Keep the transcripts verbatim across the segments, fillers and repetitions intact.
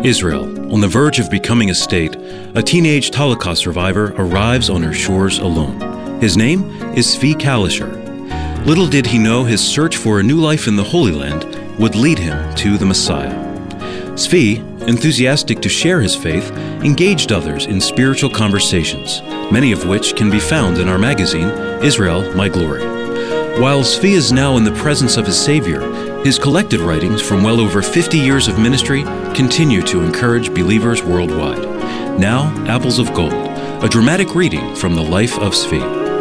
Israel, on the verge of becoming a state, a teenage Holocaust survivor arrives on her shores alone. His name is Zvi Kalisher. Little did he know his search for a new life in the Holy Land would lead him to the Messiah. Zvi, enthusiastic to share his faith, engaged others in spiritual conversations, many of which can be found in our magazine, Israel, My Glory. While Zvi is now in the presence of his Savior, his collected writings from well over fifty years of ministry continue to encourage believers worldwide. Now, Apples of Gold, a dramatic reading from the life of Zvi.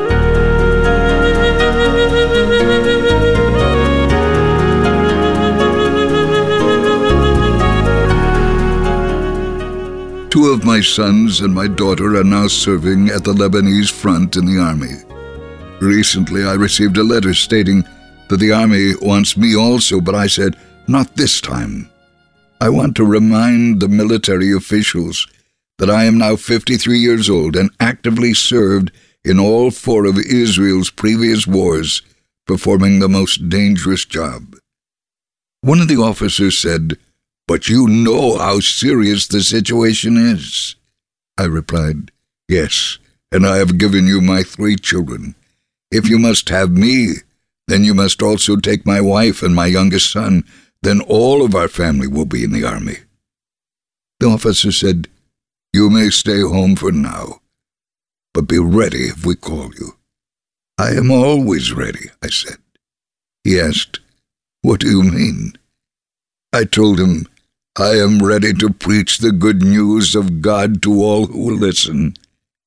Two of my sons and my daughter are now serving at the Lebanese front in the army. Recently, I received a letter stating that the army wants me also, but I said, not this time. I want to remind the military officials that I am now fifty-three years old and actively served in all four of Israel's previous wars, performing the most dangerous job. One of the officers said, "But you know how serious the situation is." I replied, "Yes, and I have given you my three children. If you must have me, then you must also take my wife and my youngest son. Then all of our family will be in the army." The officer said, "You may stay home for now, but be ready if we call you." "I am always ready," I said. He asked, "What do you mean?" I told him, "I am ready to preach the good news of God to all who will listen."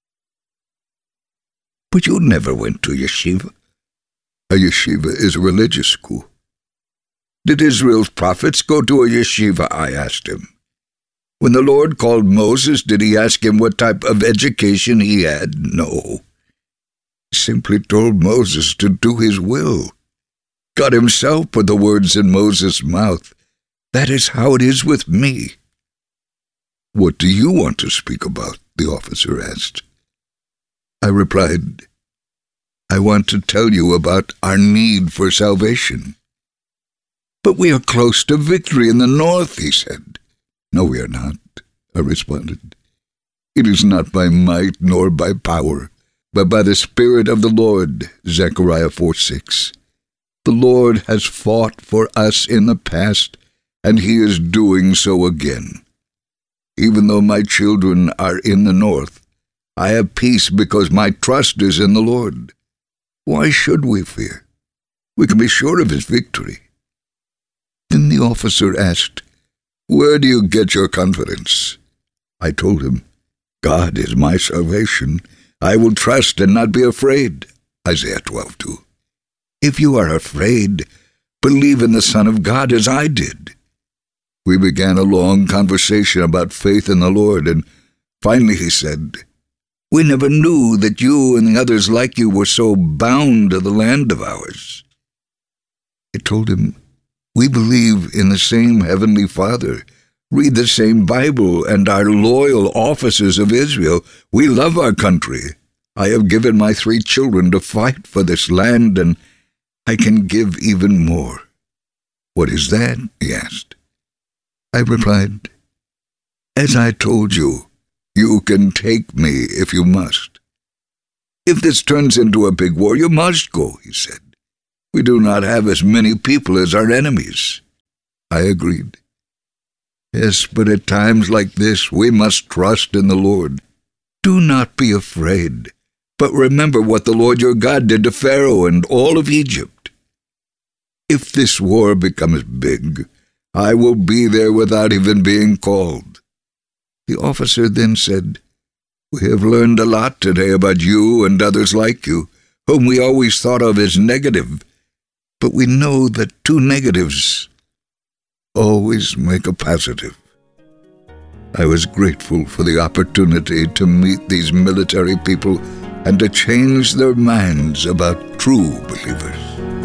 "But you never went to yeshiva." "A yeshiva is a religious school." "Did Israel's prophets go to a yeshiva?" I asked him. "When the Lord called Moses, did he ask him what type of education he had?" "No. He simply told Moses to do his will. God himself put the words in Moses' mouth. That is how it is with me." "What do you want to speak about?" the officer asked. I replied, "I want to tell you about our need for salvation." "But we are close to victory in the north," he said. "No, we are not," I responded. "It is not by might nor by power, but by the Spirit of the Lord," Zechariah four six. "The Lord has fought for us in the past, and he is doing so again. Even though my children are in the north, I have peace because my trust is in the Lord. Why should we fear? We can be sure of his victory." Then the officer asked, "Where do you get your confidence?" I told him, "God is my salvation. I will trust and not be afraid." Isaiah twelve two. "If you are afraid, believe in the Son of God as I did." We began a long conversation about faith in the Lord, and finally he said, "We never knew that you and the others like you were so bound to the land of ours." I told him, "We believe in the same Heavenly Father, read the same Bible, and are loyal officers of Israel. We love our country. I have given my three children to fight for this land, and I can give even more." "What is that?" he asked. I replied, "As I told you, you can take me if you must. If this turns into a big war, you must go," he said. "We do not have as many people as our enemies." I agreed. "Yes, but at times like this, we must trust in the Lord. Do not be afraid, but remember what the Lord your God did to Pharaoh and all of Egypt. If this war becomes big, I will be there without even being called." The officer then said, "We have learned a lot today about you and others like you, whom we always thought of as negative, but we know that two negatives always make a positive." I was grateful for the opportunity to meet these military people and to change their minds about true believers.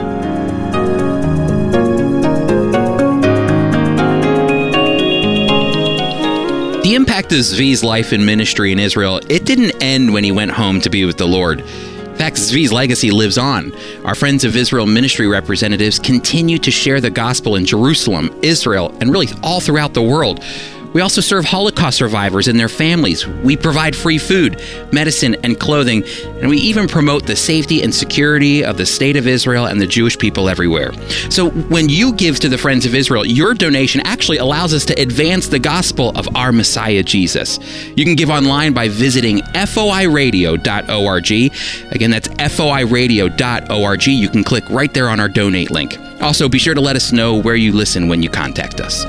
The impact of Zvi's life and ministry in Israel, it didn't end when he went home to be with the Lord. In fact, Zvi's legacy lives on. Our Friends of Israel ministry representatives continue to share the gospel in Jerusalem, Israel, and really all throughout the world. We also serve Holocaust survivors and their families. We provide free food, medicine, and clothing, and we even promote the safety and security of the State of Israel and the Jewish people everywhere. So when you give to the Friends of Israel, your donation actually allows us to advance the gospel of our Messiah, Jesus. You can give online by visiting F O I radio dot org. Again, that's F O I radio dot org. You can click right there on our donate link. Also, be sure to let us know where you listen when you contact us.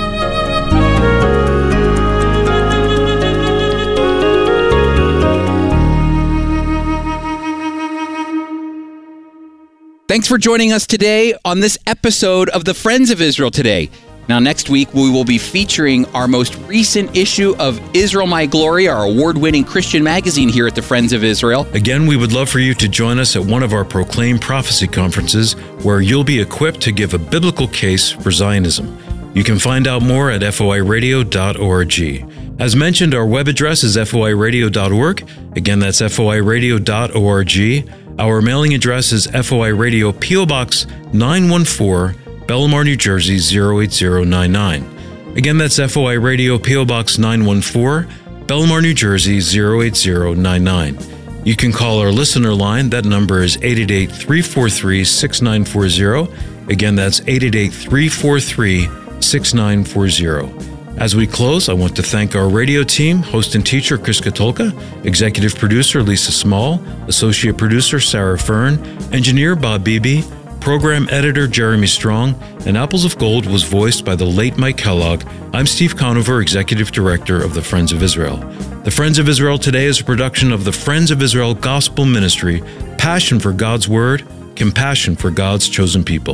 Thanks for joining us today on this episode of the Friends of Israel Today. Now, next week, we will be featuring our most recent issue of Israel My Glory, our award-winning Christian magazine here at the Friends of Israel. Again, we would love for you to join us at one of our Proclaim Prophecy conferences, where you'll be equipped to give a biblical case for Zionism. You can find out more at F O I radio dot org. As mentioned, our web address is F O I radio dot org. Again, that's F O I radio dot org. Our mailing address is F O I Radio, P O Box nine one four, Belmar, New Jersey zero eight zero nine nine. Again, that's F O I Radio, P O Box nine one four, Belmar, New Jersey zero eight zero nine nine. You can call our listener line. That number is eight eight eight, three four three, six nine four zero. Again, that's eight eight eight, three four three, six nine four zero. As we close, I want to thank our radio team, host and teacher Chris Katolka, executive producer Lisa Small, associate producer Sarah Fern, engineer Bob Beebe, program editor Jeremy Strong, and Apples of Gold was voiced by the late Mike Kellogg. I'm Steve Conover, executive director of the Friends of Israel. The Friends of Israel Today is a production of the Friends of Israel Gospel Ministry, passion for God's Word, compassion for God's chosen people.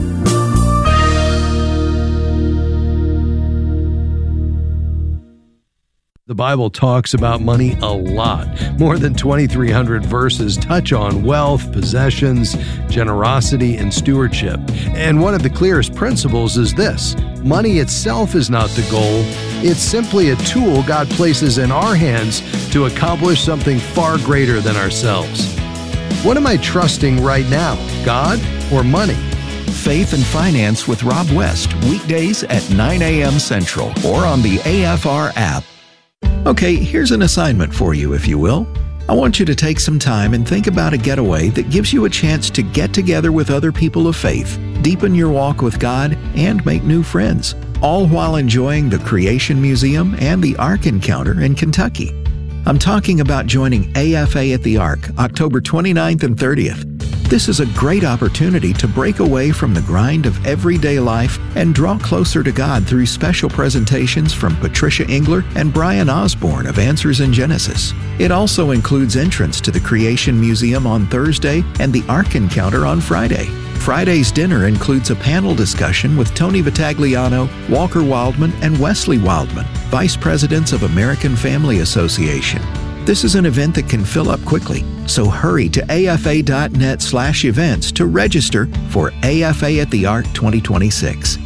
The Bible talks about money a lot. More than twenty-three hundred verses touch on wealth, possessions, generosity, and stewardship. And one of the clearest principles is this: money itself is not the goal. It's simply a tool God places in our hands to accomplish something far greater than ourselves. What am I trusting right now, God or money? Faith and Finance with Rob West, weekdays at nine a.m. Central or on the A F R app. Okay, here's an assignment for you, if you will. I want you to take some time and think about a getaway that gives you a chance to get together with other people of faith, deepen your walk with God, and make new friends, all while enjoying the Creation Museum and the Ark Encounter in Kentucky. I'm talking about joining A F A at the Ark, October twenty-ninth and thirtieth. This is a great opportunity to break away from the grind of everyday life and draw closer to God through special presentations from Patricia Engler and Brian Osborne of Answers in Genesis. It also includes entrance to the Creation Museum on Thursday and the Ark Encounter on Friday. Friday's dinner includes a panel discussion with Tony Vitagliano, Walker Wildman, and Wesley Wildman, Vice Presidents of American Family Association. This is an event that can fill up quickly, so hurry to afa.net slash events to register for A F A at the Ark twenty twenty-six.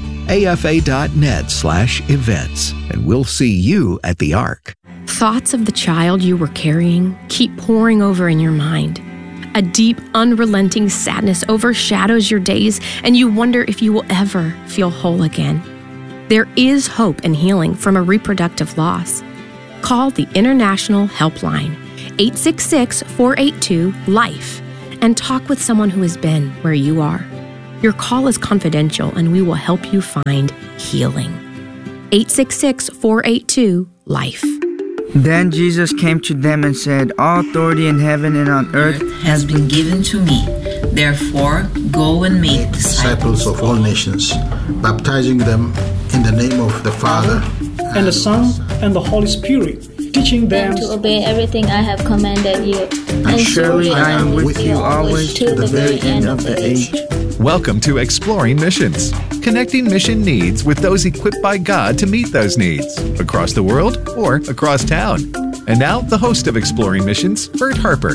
afa.net slash events, and we'll see you at the Ark. Thoughts of the child you were carrying keep pouring over in your mind. A deep, unrelenting sadness overshadows your days, and you wonder if you will ever feel whole again. There is hope and healing from a reproductive loss. Call the International Helpline, eight six six, four eight two, LIFE, and talk with someone who has been where you are. Your call is confidential, and we will help you find healing. eight six six, four eight two, LIFE. Then Jesus came to them and said, "All authority in heaven and on earth has been given to me. Therefore, go and make disciples of all nations, baptizing them in the name of the Father, and the Son, and the Holy Spirit, teaching them to obey everything I have commanded you. And, and surely I am with you always to the very end of the age." Welcome to Exploring Missions, connecting mission needs with those equipped by God to meet those needs, across the world or across town. And now, the host of Exploring Missions, Bert Harper.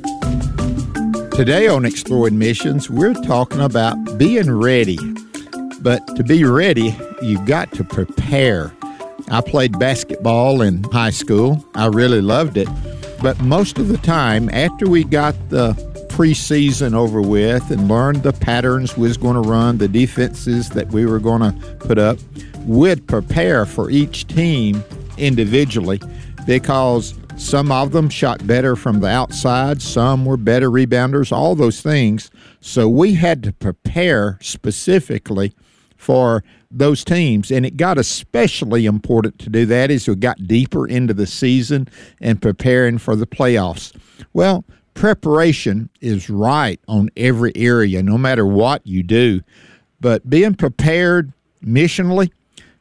Today on Exploring Missions, we're talking about being ready. But to be ready, you've got to prepare. I played basketball in high school. I really loved it. But most of the time, after we got the preseason over with and learned the patterns we was going to run, the defenses that we were going to put up, would prepare for each team individually, because some of them shot better from the outside, some were better rebounders, all those things. So we had to prepare specifically for those teams, and it got especially important to do that as we got deeper into the season and preparing for the playoffs. Well, preparation is right on every area, no matter what you do. But being prepared missionally,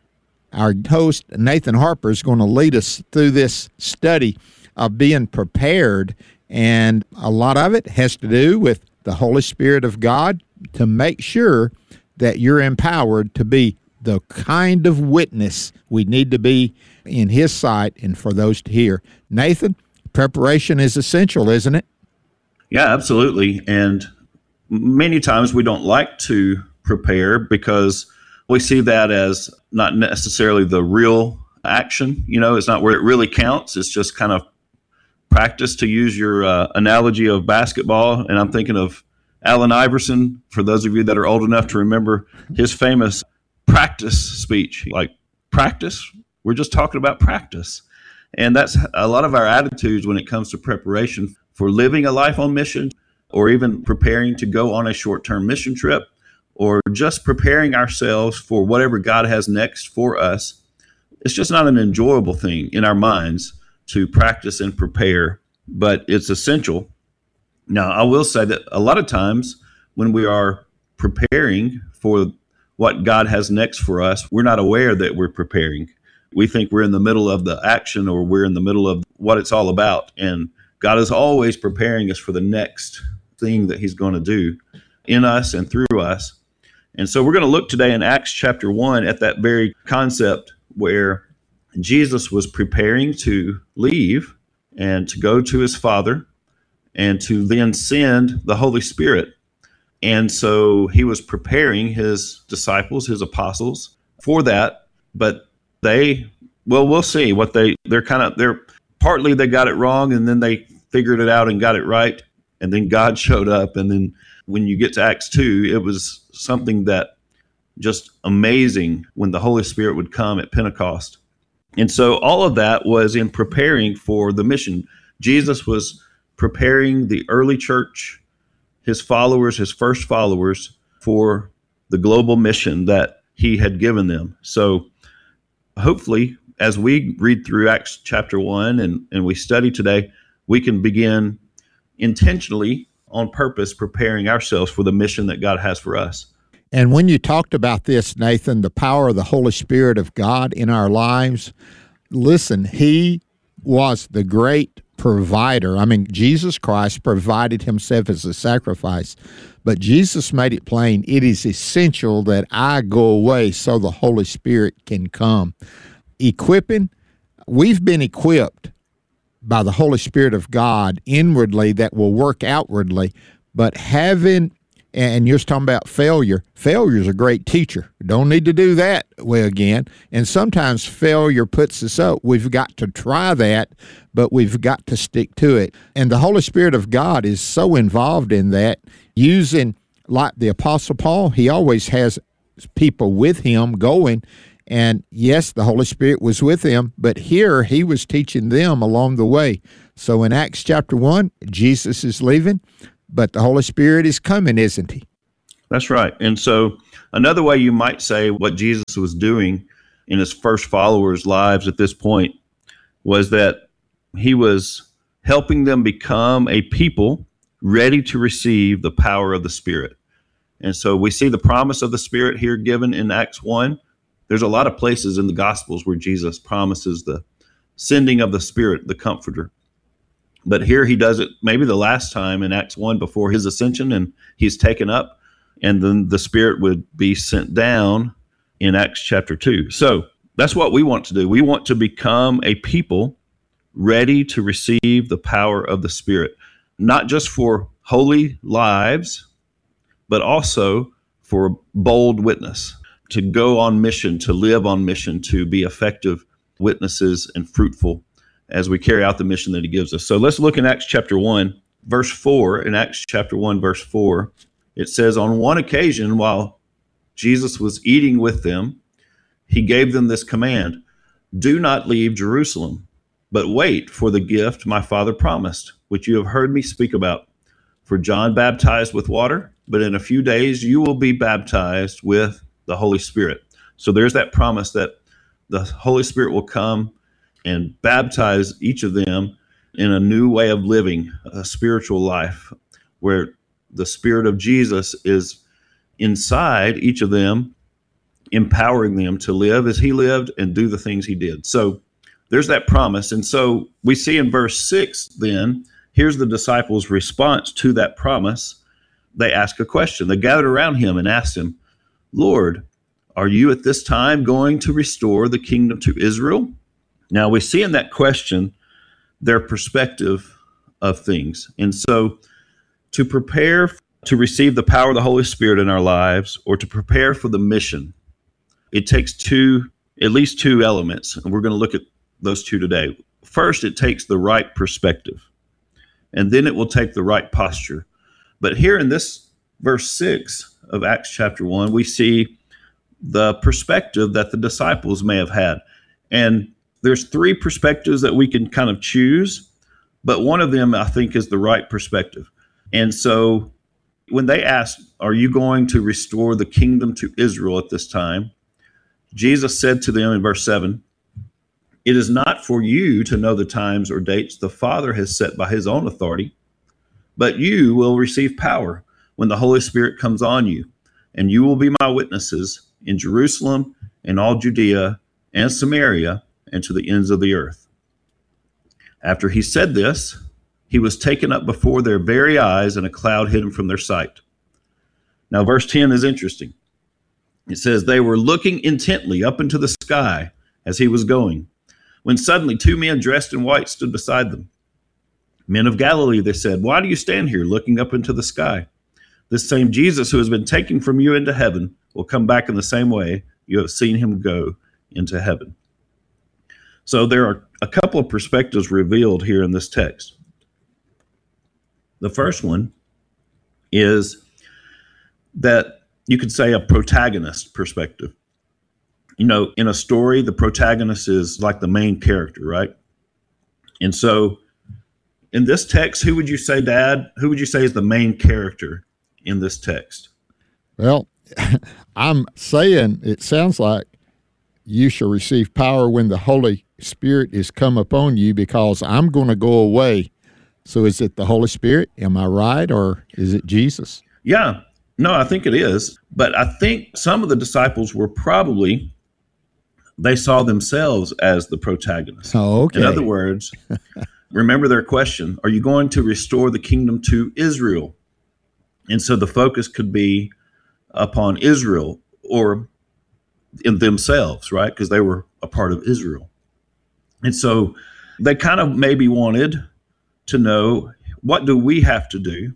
our host, Nathan Harper, is going to lead us through this study of being prepared, and a lot of it has to do with the Holy Spirit of God to make sure that you're empowered to be the kind of witness we need to be in His sight and for those to hear. Nathan, preparation is essential, isn't it? Yeah, absolutely. And many times we don't like to prepare because we see that as not necessarily the real action. You know, it's not where it really counts. It's just kind of practice, to use your uh, analogy of basketball. And I'm thinking of Allen Iverson, for those of you that are old enough to remember his famous practice speech. Like, practice? We're just talking about practice. And that's a lot of our attitudes when it comes to preparation for living a life on mission, or even preparing to go on a short-term mission trip, or just preparing ourselves for whatever God has next for us. It's just not an enjoyable thing in our minds to practice and prepare, but it's essential. Now, I will say that a lot of times when we are preparing for what God has next for us, we're not aware that we're preparing. We think we're in the middle of the action, or we're in the middle of what it's all about. And God is always preparing us for the next thing that He's going to do in us and through us. And so we're going to look today in Acts chapter one at that very concept where Jesus was preparing to leave and to go to His Father and to then send the Holy Spirit. And so He was preparing His disciples, His apostles, for that. But they, well, we'll see what they, they're kind of, they're partly they got it wrong, and then they figured it out and got it right. And then God showed up. And then when you get to Acts two, it was something that just amazing when the Holy Spirit would come at Pentecost. And so all of that was in preparing for the mission. Jesus was preparing the early church, His followers, His first followers, for the global mission that He had given them. So hopefully, as we read through Acts chapter one and, and we study today, we can begin intentionally, on purpose, preparing ourselves for the mission that God has for us. And when you talked about this, Nathan, the power of the Holy Spirit of God in our lives, listen, He was the great provider. I mean, Jesus Christ provided Himself as a sacrifice, but Jesus made it plain, it is essential that I go away so the Holy Spirit can come. Equipping, we've been equipped by the Holy Spirit of God inwardly that will work outwardly, but having, and you're talking about failure, failure is a great teacher. Don't need to do that way again. And sometimes failure puts us up. We've got to try that, but we've got to stick to it. And the Holy Spirit of God is so involved in that, using, like the Apostle Paul, he always has people with him going. And yes, the Holy Spirit was with him, but here he was teaching them along the way. So in Acts chapter one, Jesus is leaving, but the Holy Spirit is coming, isn't He? That's right. And so another way you might say what Jesus was doing in His first followers' lives at this point was that He was helping them become a people ready to receive the power of the Spirit. And so we see the promise of the Spirit here given in Acts one. There's a lot of places in the Gospels where Jesus promises the sending of the Spirit, the Comforter. But here He does it maybe the last time in Acts one before His ascension, and He's taken up, and then the Spirit would be sent down in Acts chapter two. So that's what we want to do. We want to become a people ready to receive the power of the Spirit, not just for holy lives, but also for bold witness, to go on mission, to live on mission, to be effective witnesses and fruitful as we carry out the mission that He gives us. So let's look in Acts chapter one, verse four. In Acts chapter one, verse four, it says, on one occasion while Jesus was eating with them, he gave them this command: do not leave Jerusalem, but wait for the gift my Father promised, which you have heard me speak about. For John baptized with water, but in a few days you will be baptized with the Holy Spirit. So there's that promise that the Holy Spirit will come and baptize each of them in a new way of living, a spiritual life, where the Spirit of Jesus is inside each of them, empowering them to live as he lived and do the things he did. So there's that promise. And so we see in verse six, then, here's the disciples' response to that promise. They ask a question. They gathered around him and asked him, Lord, are you at this time going to restore the kingdom to Israel? Now we see in that question their perspective of things. And so to prepare to receive the power of the Holy Spirit in our lives, or to prepare for the mission, it takes two, at least two elements. And we're going to look at those two today. First, it takes the right perspective, and then it will take the right posture. But here in this verse six of Acts chapter one, we see the perspective that the disciples may have had. And there's three perspectives that we can kind of choose, but one of them, I think, is the right perspective. And so when they asked, are you going to restore the kingdom to Israel at this time? Jesus said to them in verse seven, it is not for you to know the times or dates the Father has set by his own authority, but you will receive power when the Holy Spirit comes on you, and you will be my witnesses in Jerusalem and all Judea and Samaria and to the ends of the earth. After he said this, he was taken up before their very eyes, and a cloud hid him from their sight. Now, verse ten is interesting. It says, they were looking intently up into the sky as he was going, when suddenly two men dressed in white stood beside them. Men of Galilee, they said, why do you stand here looking up into the sky? This same Jesus who has been taken from you into heaven will come back in the same way you have seen him go into heaven. So there are a couple of perspectives revealed here in this text. The first one is that you could say a protagonist perspective. You know, in a story, the protagonist is like the main character, right? And so in this text, who would you say, Dad, who would you say is the main character in this text? Well, I'm saying it sounds like you shall receive power when the Holy Spirit is come upon you, because I'm going to go away. So is it the Holy Spirit? Am I right? Or is it Jesus? Yeah, no, I think it is. But I think some of the disciples were probably, they saw themselves as the protagonist. Oh, okay. In other words, remember their question, are you going to restore the kingdom to Israel? And so the focus could be upon Israel, or in themselves, right? Because they were a part of Israel. And so they kind of maybe wanted to know, what do we have to do?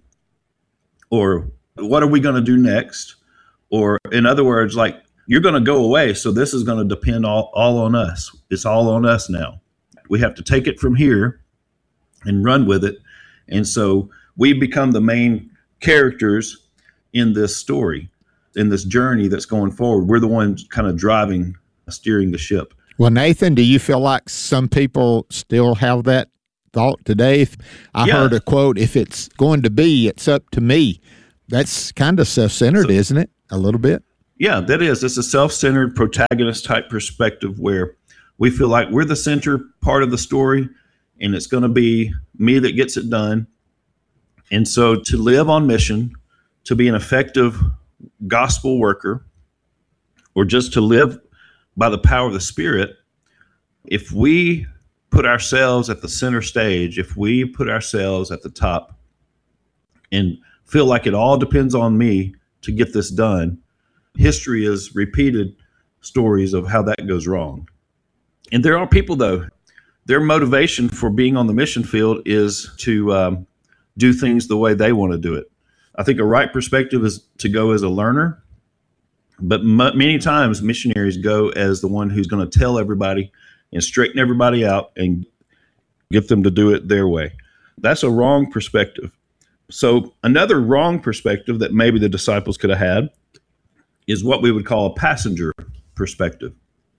Or what are we going to do next? Or in other words, like, you're going to go away, so this is going to depend all, all on us. It's all on us now. We have to take it from here and run with it. And so we become the main characters in this story, in this journey that's going forward. We're the ones kind of driving, steering the ship. Well, Nathan, do you feel like some people still have that thought today? I yeah. heard a quote, if it's going to be, it's up to me. That's kind of self-centered, so, isn't it? A little bit? Yeah, that is. It's a self-centered protagonist type perspective where we feel like we're the center part of the story, and it's going to be me that gets it done. And so to live on mission, to be an effective gospel worker, or just to live by the power of the Spirit, if we put ourselves at the center stage, if we put ourselves at the top and feel like it all depends on me to get this done, history has repeated stories of how that goes wrong. And there are people, though, their motivation for being on the mission field is to um, do things the way they want to do it. I think a right perspective is to go as a learner, but m- many times missionaries go as the one who's going to tell everybody and straighten everybody out and get them to do it their way. That's a wrong perspective. So another wrong perspective that maybe the disciples could have had is what we would call a passenger perspective.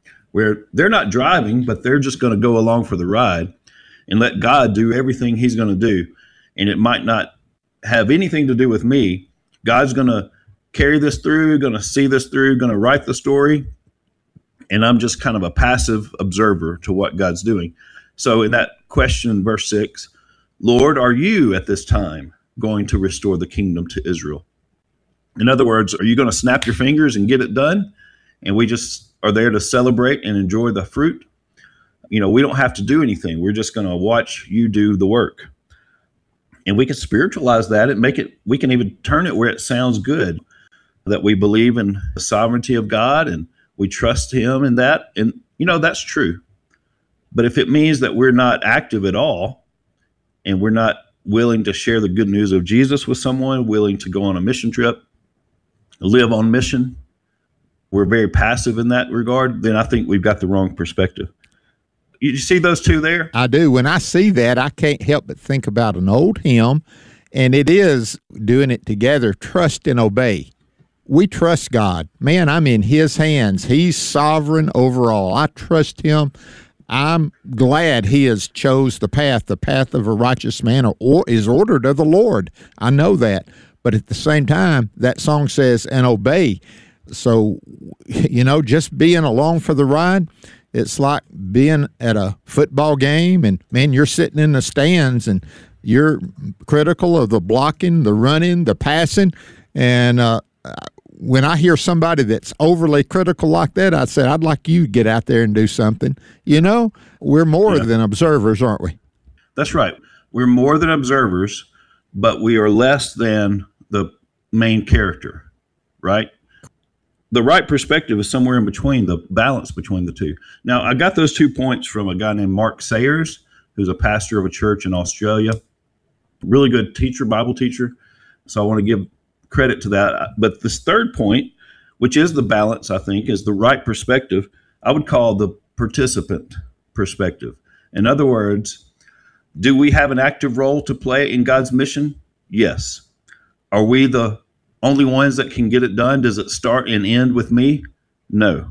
where they're not driving, but they're just going to go along for the ride and let God do everything he's going to do. And it might not have anything to do with me. God's going to carry this through, going to see this through, going to write the story. And I'm just kind of a passive observer to what God's doing. So in that question in verse six, Lord, are you at this time going to restore the kingdom to Israel? In other words, are you going to snap your fingers and get it done? And we just are there to celebrate and enjoy the fruit? You know, we don't have to do anything. We're just going to watch you do the work. And we can spiritualize that and make it, we can even turn it where it sounds good, that we believe in the sovereignty of God and we trust him in that. And, you know, that's true. But if it means that we're not active at all and we're not willing to share the good news of Jesus with someone, willing to go on a mission trip, live on mission, we're very passive in that regard, then I think we've got the wrong perspective. You see those two there? I do. When I see that, I can't help but think about an old hymn, and it is doing it together, trust and obey. We trust God. Man, I'm in his hands. He's sovereign over all. I trust him. I'm glad he has chose the path. The path of a righteous man or is ordered of the Lord. I know that. But at the same time, that song says, and obey. So, you know, just being along for the ride, it's like being at a football game and, man, you're sitting in the stands and you're critical of the blocking, the running, the passing. And uh, when I hear somebody that's overly critical like that, I say, I'd like you to get out there and do something. You know, we're more yeah. than observers, aren't we? That's right. We're more than observers, but we are less than the main character, right? The right perspective is somewhere in between, the balance between the two. Now, I got those two points from a guy named Mark Sayers, who's a pastor of a church in Australia. Really good teacher, Bible teacher. So I want to give credit to that. But this third point, which is the balance, I think, is the right perspective, I would call the participant perspective. In other words, do we have an active role to play in God's mission? Yes. Are we the only ones that can get it done? Does it start and end with me? No.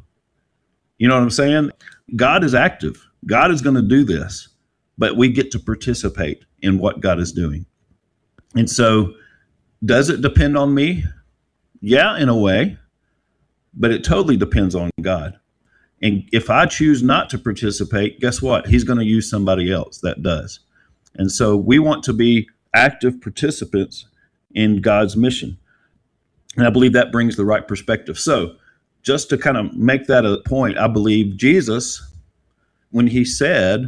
You know what I'm saying? God is active. God is going to do this, but we get to participate in what God is doing. And so does it depend on me? Yeah, in a way, but it totally depends on God. And if I choose not to participate, guess what? He's going to use somebody else that does. And so we want to be active participants in God's mission. And I believe that brings the right perspective. So just to kind of make that a point, I believe Jesus, when he said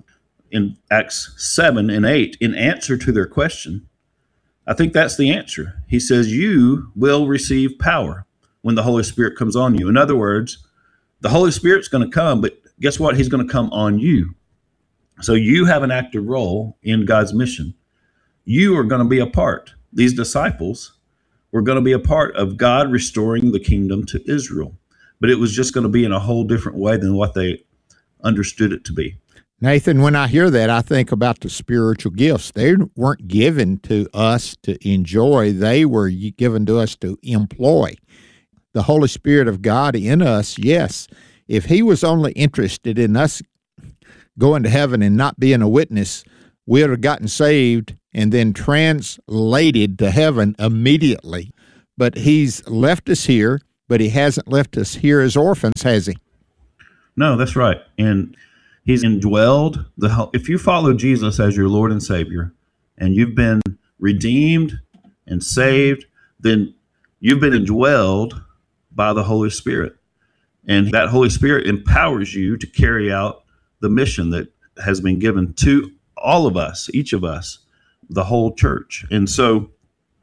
in Acts seven and eight, in answer to their question, I think that's the answer. He says, you will receive power when the Holy Spirit comes on you. In other words, the Holy Spirit's going to come, but guess what? He's going to come on you. So you have an active role in God's mission. You are going to be a part. These disciples were going to be a part of God restoring the kingdom to Israel. But it was just going to be in a whole different way than what they understood it to be. Nathan, when I hear that, I think about the spiritual gifts. They weren't given to us to enjoy. They were given to us to employ. The Holy Spirit of God in us, yes. If he was only interested in us going to heaven and not being a witness, we would have gotten saved and then translated to heaven immediately. But he's left us here, but he hasn't left us here as orphans, has he? No, that's right. And he's indwelled. The if you follow Jesus as your Lord and Savior, and you've been redeemed and saved, then you've been indwelled by the Holy Spirit. And that Holy Spirit empowers you to carry out the mission that has been given to all of us, each of us, the whole church. And so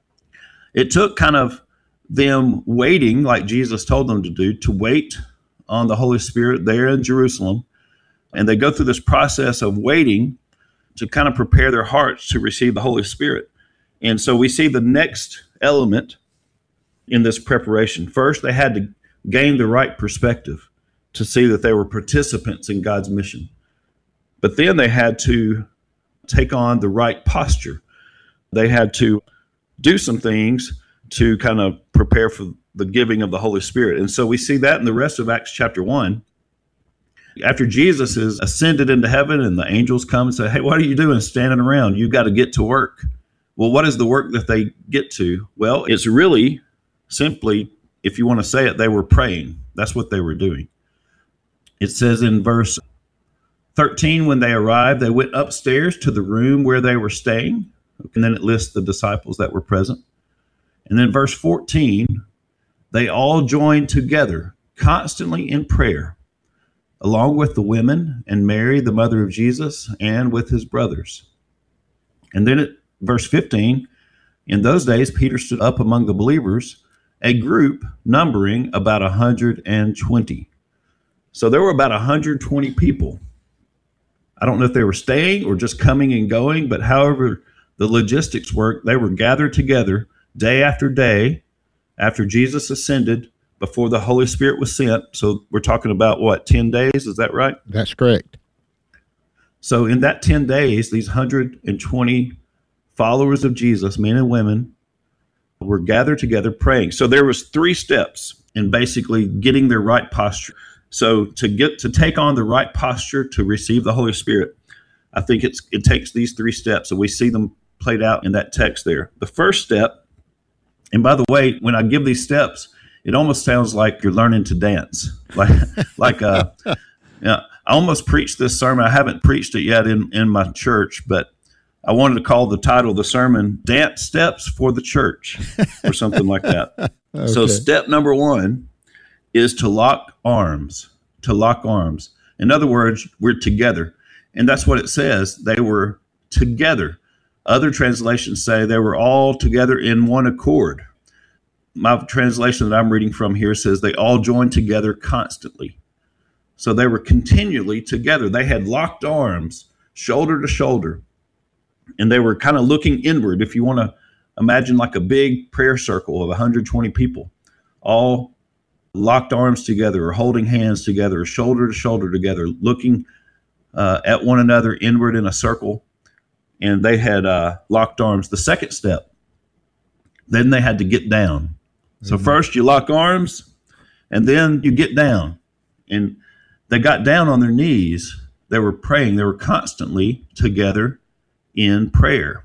it took kind of them waiting, like Jesus told them to do, to wait on the Holy Spirit there in Jerusalem. And they go through this process of waiting to kind of prepare their hearts to receive the Holy Spirit. And so we see the next element in this preparation. First, they had to gain the right perspective to see that they were participants in God's mission. But then they had to take on the right posture. They had to do some things to kind of prepare for the giving of the Holy Spirit. And so we see that in the rest of Acts chapter one, After Jesus is ascended into heaven and the angels come and say, hey, what are you doing standing around? You've got to get to work. Well, what is the work that they get to? Well, it's really simply, if you want to say it, they were praying. That's what they were doing. It says in verse thirteen, when they arrived, they went upstairs to the room where they were staying. And then it lists the disciples that were present. And then verse fourteen, they all joined together constantly in prayer, along with the women and Mary, the mother of Jesus, and with his brothers. And then at verse fifteen, in those days, Peter stood up among the believers, a group numbering about one hundred twenty. So there were about one hundred twenty people. I don't know if they were staying or just coming and going, but however the logistics worked, they were gathered together day after day after Jesus ascended, before the Holy Spirit was sent. So we're talking about what, ten days? Is that right? That's correct. So in that ten days, these one hundred twenty followers of Jesus, men and women, were gathered together praying. So there was three steps in basically getting their right posture. So to get to take on the right posture to receive the Holy Spirit, I think it's it takes these three steps, and we see them played out in that text there. The first step, and by the way, when I give these steps, it almost sounds like you're learning to dance. Like, like uh, yeah, I almost preached this sermon. I haven't preached it yet in, in my church, but I wanted to call the title of the sermon Dance Steps for the Church or something like that. Okay. So step number one is to lock arms, to lock arms. In other words, we're together. And that's what it says. They were together. Other translations say they were all together in one accord. My translation that I'm reading from here says they all joined together constantly. So they were continually together. They had locked arms, shoulder to shoulder, and they were kind of looking inward. If you want to imagine like a big prayer circle of one hundred twenty people, all locked arms together or holding hands together, or shoulder to shoulder together, looking uh, at one another inward in a circle, and they had uh, locked arms. The second step, then they had to get down. So mm-hmm. First you lock arms, and then you get down. And they got down on their knees. They were praying. They were constantly together in prayer.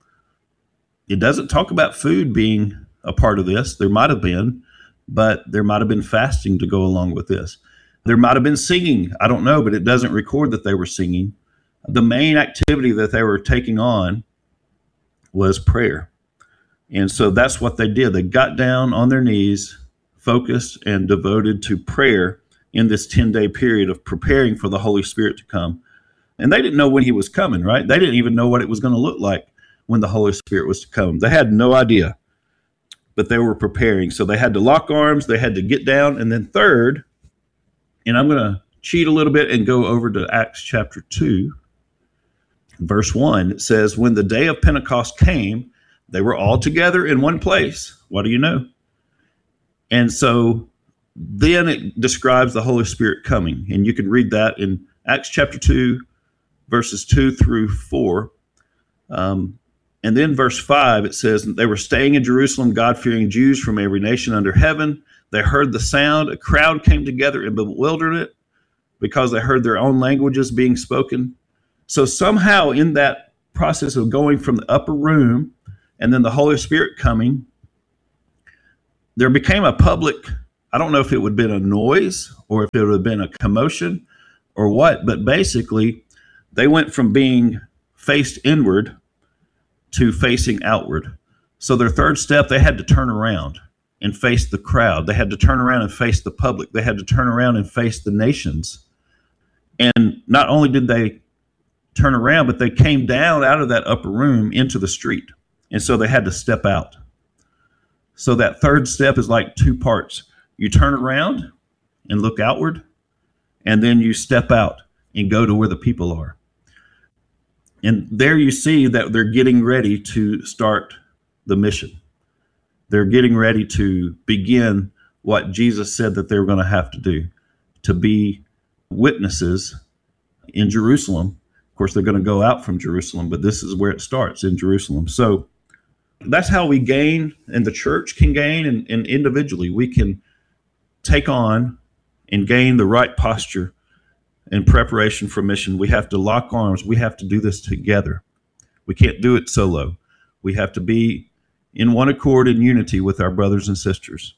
It doesn't talk about food being a part of this. There might have been, but there might have been fasting to go along with this. There might have been singing. I don't know, but it doesn't record that they were singing. The main activity that they were taking on was prayer. And so that's what they did. They got down on their knees, focused and devoted to prayer in this ten-day period of preparing for the Holy Spirit to come. And they didn't know when he was coming, right? They didn't even know what it was going to look like when the Holy Spirit was to come. They had no idea, but they were preparing. So they had to lock arms, they had to get down. And then third, and I'm going to cheat a little bit and go over to Acts chapter two, verse one. It says, when the day of Pentecost came, they were all together in one place. What do you know? And so then it describes the Holy Spirit coming. And you can read that in Acts chapter two, verses two through four. Um, and then verse five, it says, they were staying in Jerusalem, God-fearing Jews from every nation under heaven. They heard the sound. A crowd came together in bewilderment because they heard their own languages being spoken. So somehow in that process of going from the upper room and then the Holy Spirit coming, there became a public, I don't know if it would have been a noise or if it would have been a commotion or what, but basically they went from being faced inward to facing outward. So their third step, they had to turn around and face the crowd. They had to turn around and face the public. They had to turn around and face the nations. And not only did they turn around, but they came down out of that upper room into the street. And so they had to step out. So that third step is like two parts. You turn around and look outward, and then you step out and go to where the people are. And there you see that they're getting ready to start the mission. They're getting ready to begin what Jesus said that they were going to have to do, to be witnesses in Jerusalem. Of course, they're going to go out from Jerusalem, but this is where it starts, in Jerusalem. So that's how we gain, and the church can gain, and, and individually we can take on and gain the right posture in preparation for mission, we have to lock arms. We have to do this together. We can't do it solo. We have to be in one accord and unity with our brothers and sisters.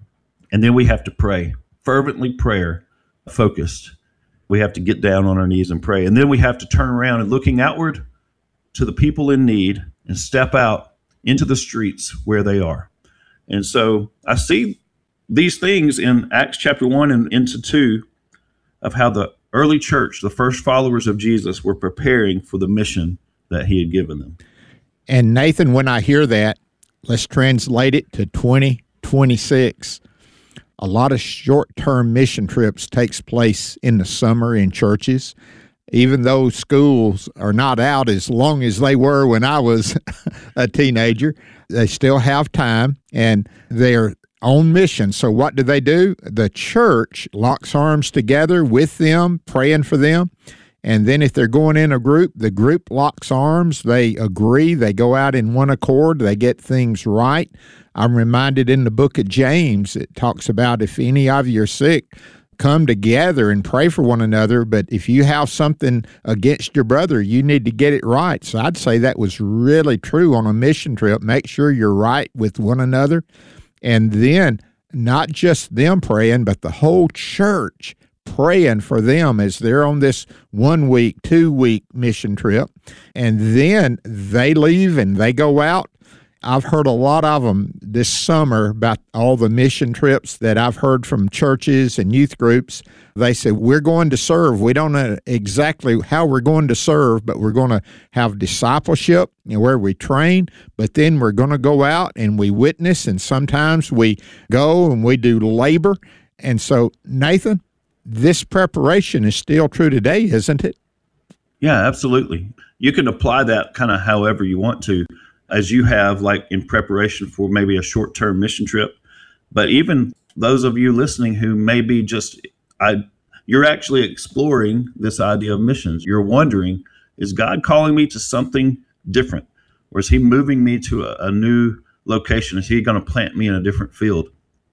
And then we have to pray, fervently prayer, focused. We have to get down on our knees and pray. And then we have to turn around and looking outward to the people in need and step out into the streets where they are. And so I see these things in Acts chapter one and into two of how the early church, the first followers of Jesus, were preparing for the mission that he had given them. And Nathan, when I hear that, let's translate it to twenty twenty-six. A lot of short-term mission trips takes place in the summer in churches. Even though schools are not out as long as they were when I was a teenager, they still have time, and they're on mission. So what do they do? The church locks arms together with them, praying for them. And then if they're going in a group, the group locks arms. They agree. They go out in one accord. They get things right. I'm reminded in the book of James, it talks about if any of you are sick, come together and pray for one another. But if you have something against your brother, you need to get it right. So I'd say that was really true on a mission trip. Make sure you're right with one another. And then not just them praying, but the whole church praying for them as they're on this one week, two week mission trip. And then they leave and they go out. I've heard a lot of them this summer about all the mission trips that I've heard from churches and youth groups. They said, we're going to serve. We don't know exactly how we're going to serve, but we're going to have discipleship, you know, where we train, but then we're going to go out and we witness, and sometimes we go and we do labor. And so, Nathan, this preparation is still true today, isn't it? Yeah, absolutely. You can apply that kind of however you want to, as you have, like in preparation for maybe a short-term mission trip. But even those of you listening who may be just, I, you're actually exploring this idea of missions. You're wondering, is God calling me to something different? Or is he moving me to a, a new location? Is he going to plant me in a different field?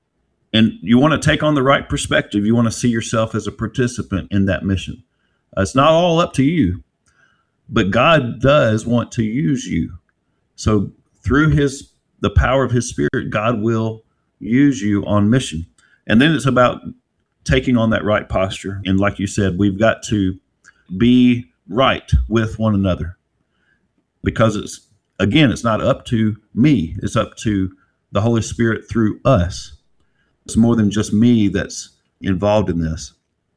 And you want to take on the right perspective. You want to see yourself as a participant in that mission. Uh, it's not all up to you, but God does want to use you. So through his the power of his Spirit, God will use you on mission. And then it's about taking on that right posture. And like you said, we've got to be right with one another, because it's, again, it's not up to me. It's up to the Holy Spirit through us. It's more than just me that's involved in this.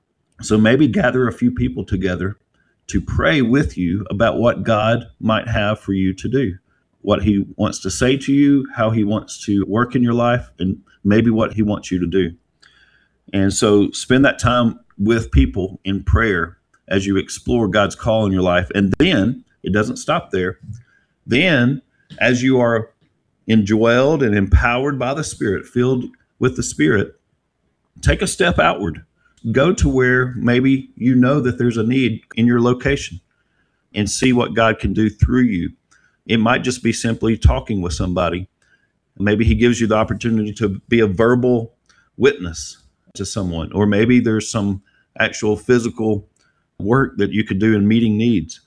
So maybe gather a few people together to pray with you about what God might have for you to do, what he wants to say to you, how he wants to work in your life, and maybe what he wants you to do. And so spend that time with people in prayer as you explore God's call in your life. And then it doesn't stop there. Then as you are indwelled and empowered by the Spirit, filled with the Spirit, take a step outward. Go to where maybe you know that there's a need in your location and see what God can do through you. It might just be simply talking with somebody. Maybe he gives you the opportunity to be a verbal witness to someone, or maybe there's some actual physical work that you could do in meeting needs.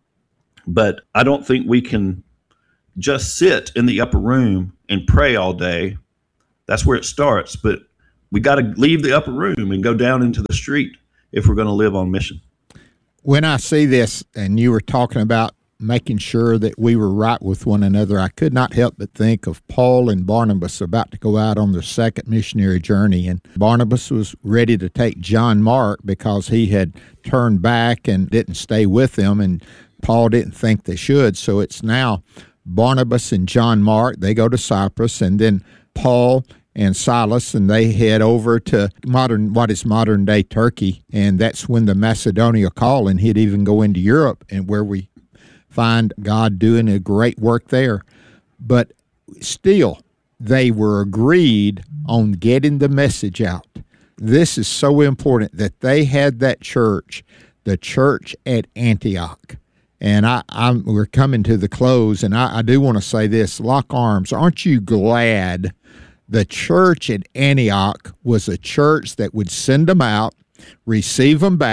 But I don't think we can just sit in the upper room and pray all day. That's where it starts, but we got to leave the upper room and go down into the street if we're going to live on mission. When I see this, and you were talking about making sure that we were right with one another, I could not help but think of Paul and Barnabas about to go out on their second missionary journey. And Barnabas was ready to take John Mark because he had turned back and didn't stay with them, and Paul didn't think they should. So it's now Barnabas and John Mark. They go to Cyprus, and then Paul and Silas, and they head over to modern, what is modern-day Turkey, and that's when the Macedonia call, and he'd even go into Europe, and where we find God doing a great work there. But still, they were agreed on getting the message out. This is so important that they had that church, the church at Antioch. And I, I'm, we're coming to the close, and I, I do want to say this, lock arms. Aren't you glad the church at Antioch was a church that would send them out, receive them back,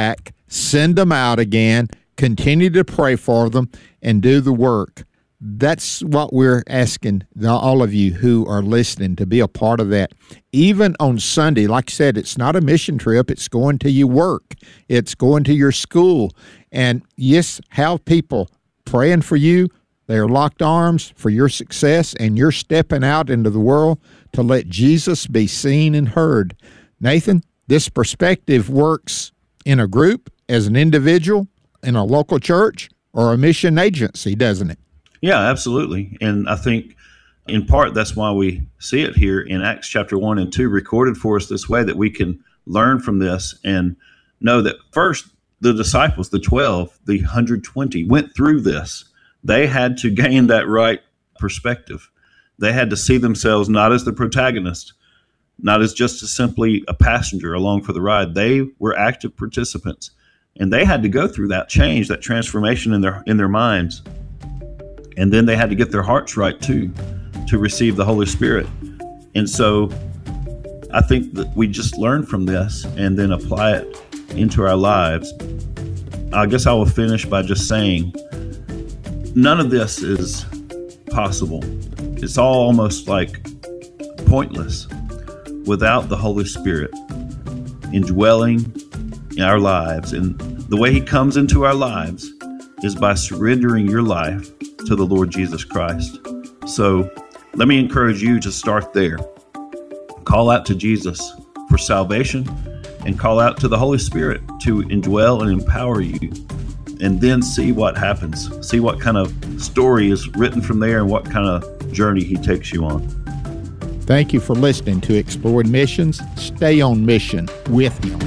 send them out again, continue to pray for them, and do the work. That's what we're asking all of you who are listening to be a part of that. Even on Sunday, like I said, it's not a mission trip. It's going to your work. It's going to your school. And yes, have people praying for you. They are locked arms for your success, and you're stepping out into the world to let Jesus be seen and heard. Nathan, this perspective works in a group, as an individual, in a local church, or a mission agency, doesn't it? Yeah, absolutely. And I think in part that's why we see it here in Acts chapter one and two recorded for us this way, that we can learn from this and know that first the disciples, the twelve, the one hundred twenty, went through this. They had to gain that right perspective. They had to see themselves not as the protagonist, not as just as simply a passenger along for the ride. They were active participants, and they had to go through that change, that transformation in their in their minds. And then they had to get their hearts right too, to receive the Holy Spirit. And so I think that we just learn from this and then apply it into our lives. I guess I will finish by just saying, none of this is possible. It's all almost like pointless without the Holy Spirit indwelling in our lives. And the way He comes into our lives is by surrendering your life to the Lord Jesus Christ. So let me encourage you to start there. Call out to Jesus for salvation and call out to the Holy Spirit to indwell and empower you, and then see what happens. See what kind of story is written from there and what kind of journey He takes you on. Thank you for listening to Exploring Missions. Stay on mission with Him.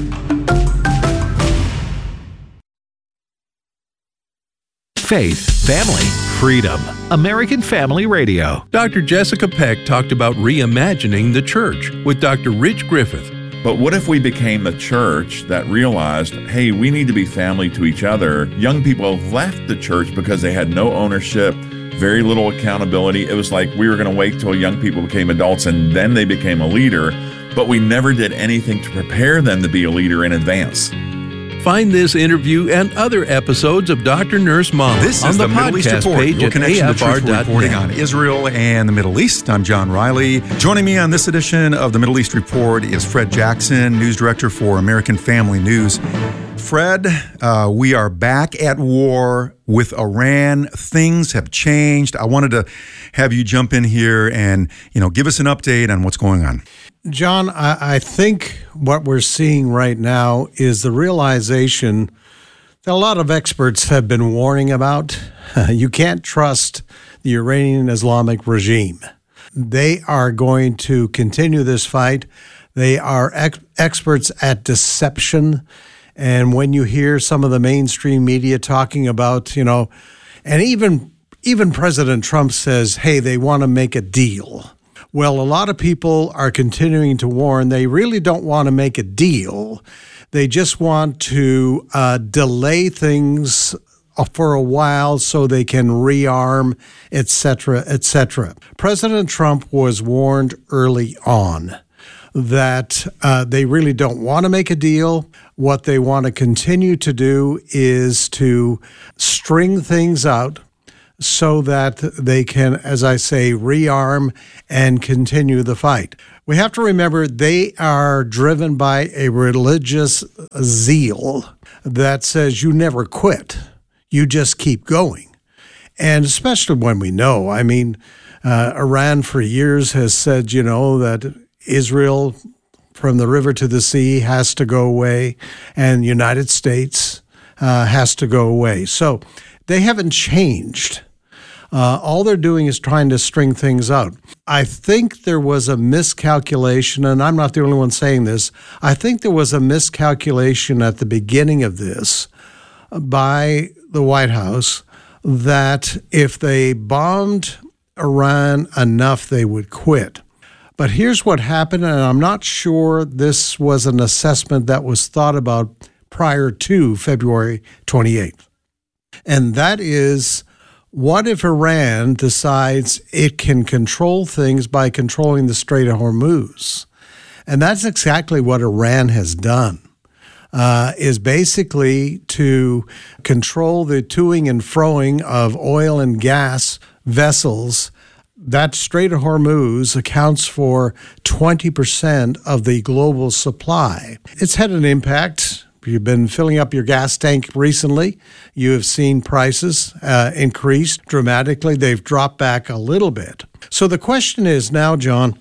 Faith, family, freedom. American Family Radio. Doctor Jessica Peck talked about reimagining the church with Doctor Rich Griffith. But what if we became a church that realized, hey, we need to be family to each other? Young people left the church because they had no ownership, very little accountability. It was like we were going to wait till young people became adults and then they became a leader, but we never did anything to prepare them to be a leader in advance. Find this interview and other episodes of Doctor Nurse Mom this on is the, the Middle East podcast Report, page your at connection A to F R truthful dot net. reporting on Israel and the Middle East. I'm John Riley. Joining me on this edition of the Middle East Report is Fred Jackson, news director for American Family News. Fred, uh, we are back at war with Iran. Things have changed. I wanted to have you jump in here and, you know, give us an update on what's going on. John, I, I think what we're seeing right now is the realization that a lot of experts have been warning about. You can't trust the Iranian Islamic regime. They are going to continue this fight. They are ex- experts at deception. And when you hear some of the mainstream media talking about, you know, and even even President Trump says, hey, they want to make a deal. Well, a lot of people are continuing to warn they really don't want to make a deal. They just want to uh, delay things for a while so they can rearm, et cetera, et cetera. President Trump was warned early on that uh, they really don't want to make a deal. What they want to continue to do is to string things out so that they can, as I say, rearm and continue the fight. We have to remember they are driven by a religious zeal that says you never quit. You just keep going. And especially when we know, I mean, uh, Iran for years has said, you know, that Israel from the river to the sea has to go away, and the United States uh, has to go away. So they haven't changed. Uh, all they're doing is trying to string things out. I think there was a miscalculation, and I'm not the only one saying this. I think there was a miscalculation at the beginning of this by the White House that if they bombed Iran enough, they would quit. But here's what happened, and I'm not sure this was an assessment that was thought about prior to February twenty-eighth. And that is, what if Iran decides it can control things by controlling the Strait of Hormuz? And that's exactly what Iran has done. uh, is basically to control the toing and froing of oil and gas vessels. That Strait of Hormuz accounts for twenty percent of the global supply. It's had an impact. You've been filling up your gas tank recently. You have seen prices uh, increase dramatically. They've dropped back a little bit. So the question is now, John,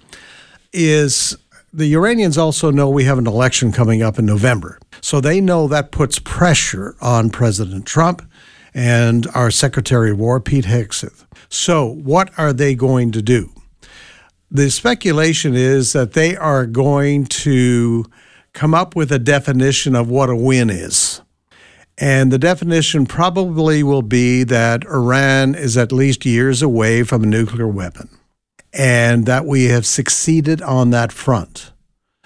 is the Iranians also know we have an election coming up in November. So they know that puts pressure on President Trump and our Secretary of War, Pete Hegseth. So what are they going to do? The speculation is that they are going to come up with a definition of what a win is. And the definition probably will be that Iran is at least years away from a nuclear weapon and that we have succeeded on that front.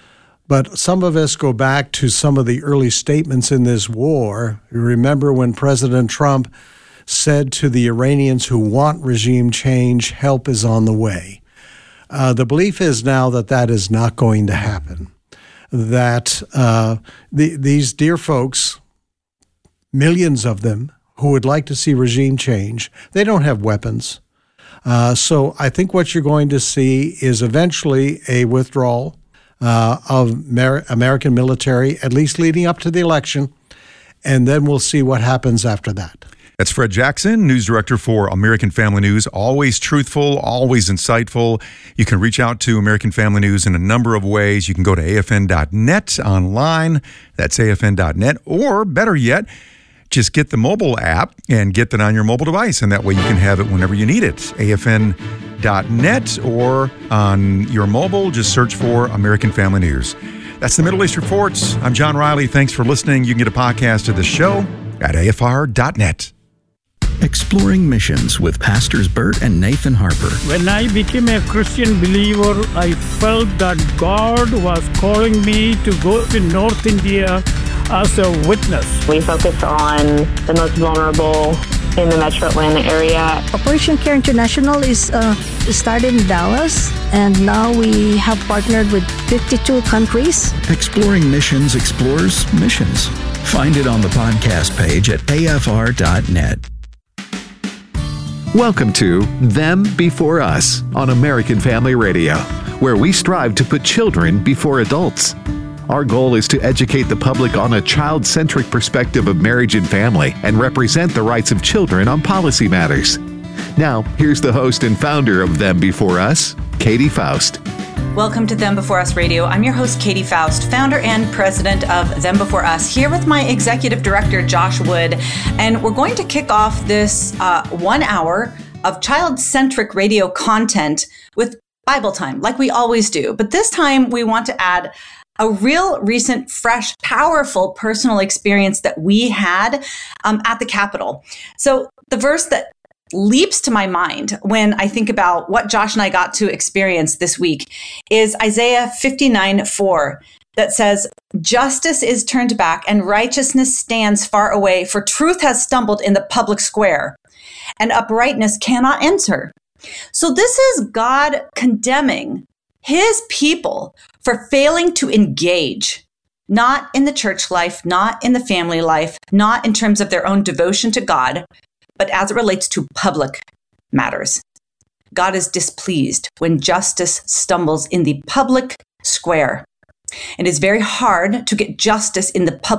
But some of us go back to some of the early statements in this war. You remember when President Trump said to the Iranians who want regime change, help is on the way. Uh, the belief is now that that is not going to happen. That uh, the, these dear folks, millions of them, who would like to see regime change, they don't have weapons. Uh, so I think what you're going to see is eventually a withdrawal uh, of Mer- American military, at least leading up to the election, and then we'll see what happens after that. That's Fred Jackson, news director for American Family News. Always truthful, always insightful. You can reach out to American Family News in a number of ways. You can go to A F N dot net online. That's A F N dot net. Or better yet, just get the mobile app and get that on your mobile device. And that way you can have it whenever you need it. A F N dot net or on your mobile, just search for American Family News. That's the Middle East Reports. I'm John Riley. Thanks for listening. You can get a podcast of the show at A F R dot net. Exploring Missions with Pastors Bert and Nathan Harper. When I became a Christian believer, I felt that God was calling me to go to North India as a witness. We focus on the most vulnerable in the Metro Atlanta area. Operation Care International is uh, started in Dallas, and now we have partnered with fifty-two countries. Exploring Missions explores missions. Find it on the podcast page at A F R dot net. Welcome to Them Before Us on American Family Radio, where we strive to put children before adults. Our goal is to educate the public on a child-centric perspective of marriage and family and represent the rights of children on policy matters. Now, here's the host and founder of Them Before Us, Katie Faust. Welcome to Them Before Us Radio. I'm your host, Katie Faust, founder and president of Them Before Us, here with my executive director, Josh Wood. And we're going to kick off this uh, one hour of child-centric radio content with Bible time, like we always do. But this time, we want to add a real recent, fresh, powerful personal experience that we had um, at the Capitol. So the verse that leaps to my mind when I think about what Josh and I got to experience this week is Isaiah fifty-nine four, that says, "Justice is turned back and righteousness stands far away, for truth has stumbled in the public square, and uprightness cannot enter." So this is God condemning his people for failing to engage, not in the church life, not in the family life, not in terms of their own devotion to God, but as it relates to public matters. God is displeased when justice stumbles in the public square. It is very hard to get justice in the public